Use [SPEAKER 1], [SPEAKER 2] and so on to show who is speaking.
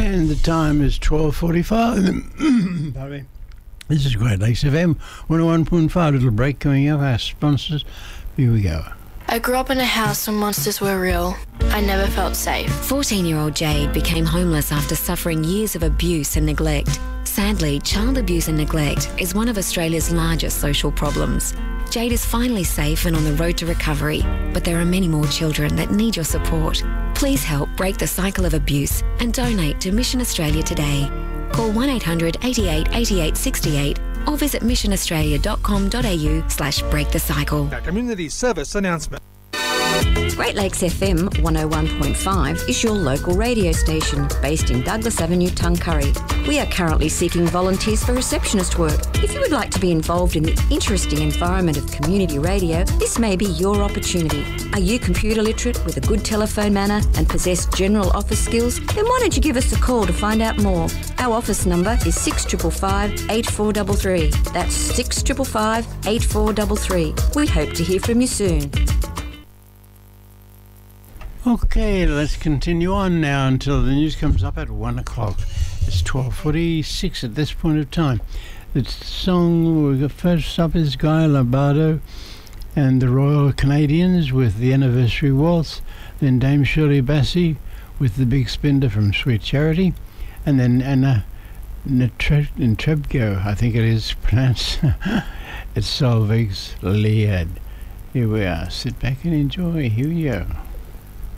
[SPEAKER 1] And the time is 12:45. Pardon me. This is Great Lakes FM 101.5. Little break coming up. Our sponsors. Here we go.
[SPEAKER 2] I grew up in a house where monsters were real. I never felt safe.
[SPEAKER 3] 14-year-old Jade became homeless after suffering years of abuse and neglect. Sadly, child abuse and neglect is one of Australia's largest social problems. Jade is finally safe and on the road to recovery, but there are many more children that need your support. Please help break the cycle of abuse and donate to Mission Australia today. Call 1800 88 88 68 or visit missionaustralia.com.au/break the cycle.
[SPEAKER 4] A community service announcement.
[SPEAKER 5] Great Lakes FM 101.5 is your local radio station based in Douglas Avenue, Tuncurry. We are currently seeking volunteers for receptionist work. If you would like to be involved in the interesting environment of community radio, this may be your opportunity. Are you computer literate with a good telephone manner and possess general office skills? Then why don't you give us a call to find out more? Our office number is 6555 8433. That's 6555 8433. We hope to hear from you soon.
[SPEAKER 1] Okay, let's continue on now until the news comes up at 1 o'clock. It's 12:46 at this point of time. The song we got first up is Guy Lombardo and the Royal Canadians with the Anniversary Waltz, then Dame Shirley Bassey with the Big Spender from Sweet Charity, and then Anna Netrebko, I think it is pronounced. It's Solveig's Lied. Here we are. Sit back and enjoy. Here we go.